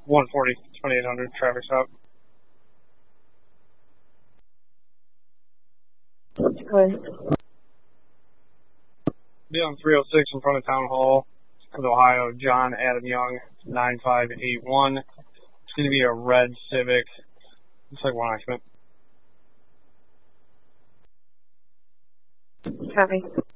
140, 2800, traffic stop. Good. Be on 306 in front of Town Hall, Ohio, John Adam Young, 9581. It's going to be a red Civic. Looks like one occupant. Copy.